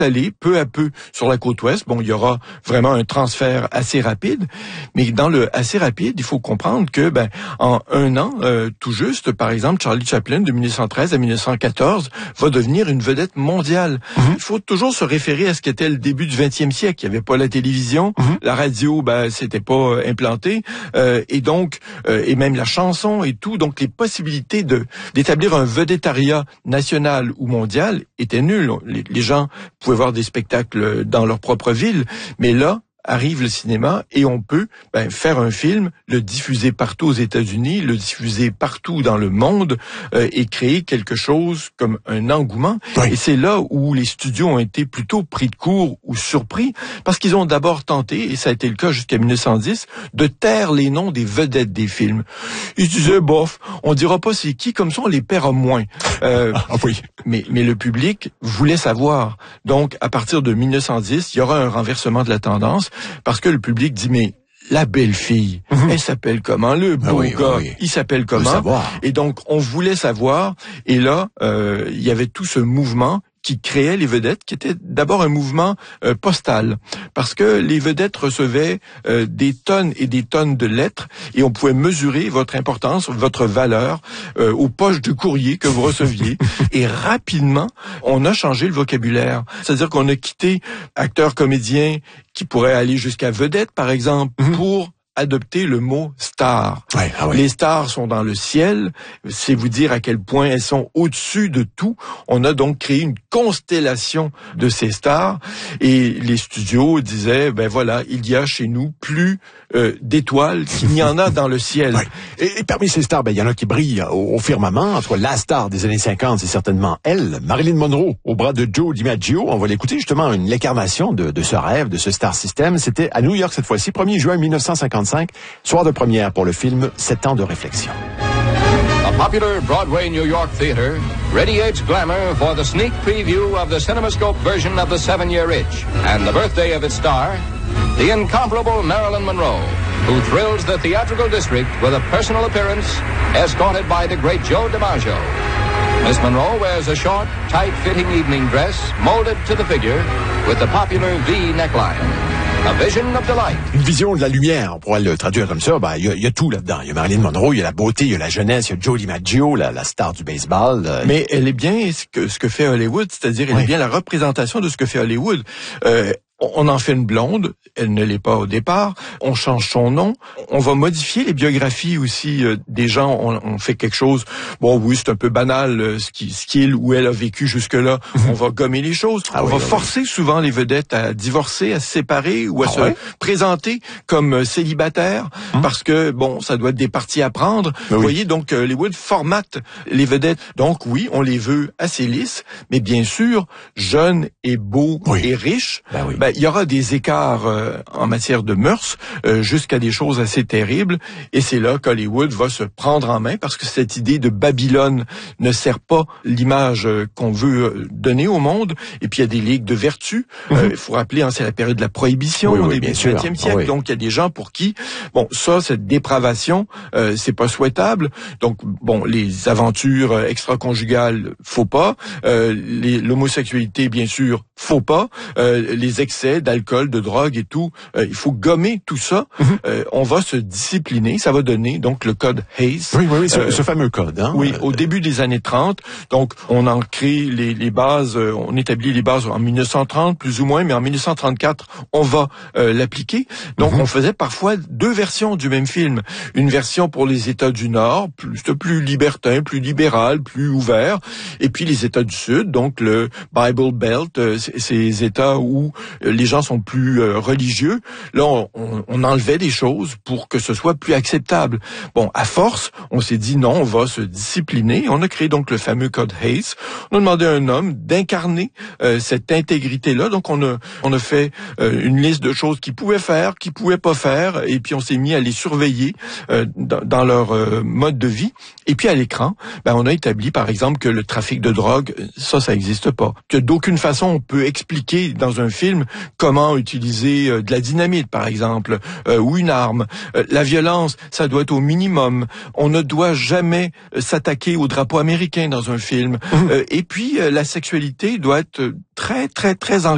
aller peu à peu sur la côte ouest. Bon, il y aura vraiment un transfert assez rapide, mais dans le assez rapide, il faut comprendre que en un an, tout juste, par exemple, Charlie Chaplin de 1913 à 1914 va devenir une vedette mondiale. Il faut toujours se référer à ce qu'était le début du 20e siècle. Il n'y avait pas la télévision, la radio, c'était pas implanté, et donc et même la chanson et tout. Donc les possibilités d'établir un vedettariat national ou mondial étaient nulles. Les gens pouvaient voir des spectacles dans leur propre ville, mais là arrive le cinéma et on peut faire un film, le diffuser partout aux États-Unis, le diffuser partout dans le monde et créer quelque chose comme un engouement. Oui. Et c'est là où les studios ont été plutôt pris de court ou surpris, parce qu'ils ont d'abord tenté, et ça a été le cas jusqu'à 1910, de taire les noms des vedettes des films. Ils se disaient, bof, on dira pas c'est qui, comme ça on les paiera moins. Oui. Mais le public voulait savoir. Donc, à partir de 1910, il y aura un renversement de la tendance, parce que le public dit, mais la belle fille, elle s'appelle comment? Le beau gars, il s'appelle comment? Et donc, on voulait savoir. Et là, il y avait tout ce mouvement qui créait les vedettes, qui était d'abord un mouvement postal, parce que les vedettes recevaient des tonnes et des tonnes de lettres, et on pouvait mesurer votre importance, votre valeur aux poches de courrier que vous receviez. Et rapidement, on a changé le vocabulaire. C'est-à-dire qu'on a quitté acteur, comédien, qui pourrait aller jusqu'à vedette, par exemple, pour adopter le mot star. Les stars sont dans le ciel, c'est vous dire à quel point elles sont au-dessus de tout. On a donc créé une constellation de ces stars, et les studios disaient, voilà, il y a chez nous plus d'étoiles qu'il n'y en a dans le ciel. Et parmi ces stars, il y en a qui brillent au firmament. En tout cas, la star des années 50, c'est certainement elle, Marilyn Monroe, au bras de Joe DiMaggio. On va l'écouter justement, l'incarnation de ce rêve, de ce star system. C'était à New York cette fois-ci, 1er juin 1955, soir de première pour le film 7 ans de réflexion. A popular Broadway New York theater radiates glamour for the sneak preview of the CinemaScope version of The 7-Year Itch and the birthday of its star, the incomparable Marilyn Monroe, who thrills the theatrical district with a personal appearance escorted by the great Joe DiMaggio. Miss Monroe wears a short, tight-fitting evening dress molded to the figure with the popular V neckline. A vision of delight. Une vision de la lumière, on pourrait le traduire comme ça. Il y a tout là-dedans. Il y a Marilyn Monroe, il y a la beauté, il y a la jeunesse, il y a Joe DiMaggio, la star du baseball. Mais elle est bien ce que fait Hollywood, c'est-à-dire elle est bien la représentation de ce que fait Hollywood. On en fait une blonde, elle ne l'est pas au départ, on change son nom, on va modifier les biographies aussi des gens, on fait quelque chose, c'est un peu banal ce qu'il ou elle a vécu jusque-là, on va gommer les choses, on va forcer souvent les vedettes à divorcer, à se séparer ou à se présenter comme célibataires, parce que ça doit être des parties à prendre. Vous voyez, donc Hollywood formate les vedettes. Donc oui, on les veut assez lisses, mais bien sûr, jeunes et beaux et riches. Il y aura des écarts en matière de mœurs jusqu'à des choses assez terribles, et c'est là qu'Hollywood va se prendre en main, parce que cette idée de Babylone ne sert pas l'image qu'on veut donner au monde. Et puis il y a des ligues de vertu. Il faut rappeler, c'est la période de la prohibition au début du XXe siècle. Donc il y a des gens pour qui cette dépravation c'est pas souhaitable. Donc les aventures extra-conjugales, faut pas. L'homosexualité, bien sûr, faut pas. Les excès d'alcool, de drogue et tout, il faut gommer tout ça. On va se discipliner, ça va donner donc le code Hayes. Ce fameux code. Au début des années 30. Donc on en crée les bases, on établit les bases en 1930 plus ou moins, mais en 1934 on va l'appliquer. Donc on faisait parfois deux versions du même film, une version pour les États du Nord, plus libertin, plus libéral, plus ouvert, et puis les États du Sud, donc le Bible Belt, ces États où les gens sont plus religieux. Là, on enlevait des choses pour que ce soit plus acceptable. À force, on s'est dit non, on va se discipliner. On a créé donc le fameux code Hayes. On a demandé à un homme d'incarner cette intégrité-là. Donc, on a fait une liste de choses qu'ils pouvaient faire, qu'ils pouvaient pas faire, et puis on s'est mis à les surveiller dans leur mode de vie. Et puis à l'écran, on a établi, par exemple, que le trafic de drogue, ça n'existe pas. Que d'aucune façon on peut expliquer dans un film comment utiliser de la dynamite, par exemple, ou une arme. La violence, ça doit être au minimum. On ne doit jamais s'attaquer au drapeau américain dans un film. Et puis, la sexualité doit être très, très, très